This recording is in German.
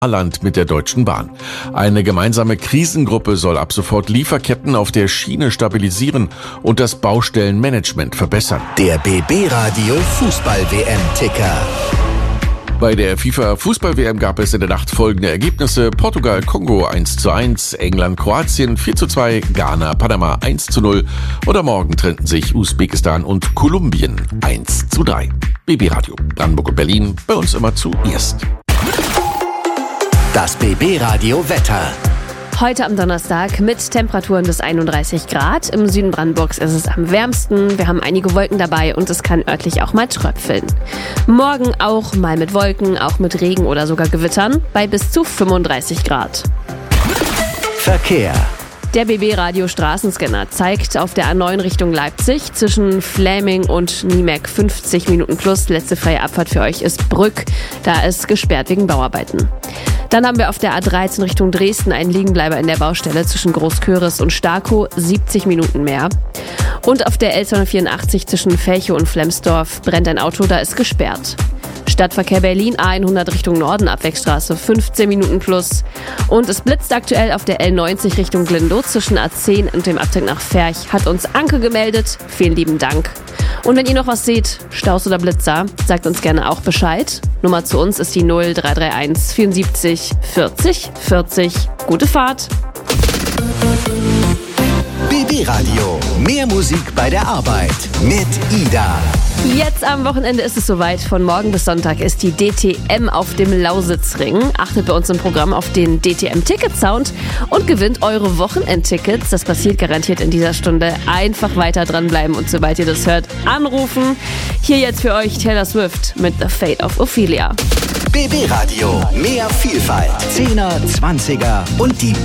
Saarland mit der Deutschen Bahn. Eine gemeinsame Krisengruppe soll ab sofort Lieferketten auf der Schiene stabilisieren und das Baustellenmanagement verbessern. Der BB Radio Fußball-WM-Ticker. Bei der FIFA-Fußball-WM gab es in der Nacht folgende Ergebnisse: Portugal-Kongo 1:1, England-Kroatien 4:2, Ghana-Panama 1:0 und am Morgen trennten sich Usbekistan und Kolumbien 1:3. BB Radio Brandenburg und Berlin, bei uns immer zuerst. Das BB Radio Wetter. Heute am Donnerstag mit Temperaturen bis 31 Grad. Im Süden Brandenburgs ist es am wärmsten. Wir haben einige Wolken dabei und es kann örtlich auch mal tröpfeln. Morgen auch mal mit Wolken, auch mit Regen oder sogar Gewittern bei bis zu 35 Grad. Verkehr. Der BB-Radio Straßenscanner zeigt auf der A9 Richtung Leipzig zwischen Fläming und Niemek 50 Minuten plus. Letzte freie Abfahrt für euch ist Brück. Da ist gesperrt wegen Bauarbeiten. Dann haben wir auf der A13 Richtung Dresden einen Liegenbleiber in der Baustelle zwischen Großköris und Starkow, 70 Minuten mehr. Und auf der L284 zwischen Felchow und Flemsdorf brennt ein Auto, da ist gesperrt. Stadtverkehr Berlin, A100 Richtung Norden, Abwegstraße, 15 Minuten plus. Und es blitzt aktuell auf der L90 Richtung Glindow zwischen A10 und dem Abzug nach Ferch. Hat uns Anke gemeldet. Vielen lieben Dank. Und wenn ihr noch was seht, Staus oder Blitzer, sagt uns gerne auch Bescheid. Nummer zu uns ist die 0331 74 40 40. Gute Fahrt. BB Radio. Mehr Musik bei der Arbeit mit Ida. Jetzt am Wochenende ist es soweit. Von morgen bis Sonntag ist die DTM auf dem Lausitzring. Achtet bei uns im Programm auf den DTM-Ticket-Sound und gewinnt eure Wochenendtickets. Das passiert garantiert in dieser Stunde. Einfach weiter dranbleiben und sobald ihr das hört, anrufen. Hier jetzt für euch Taylor Swift mit The Fate of Ophelia. BB Radio. Mehr Vielfalt. 10er, 20er und die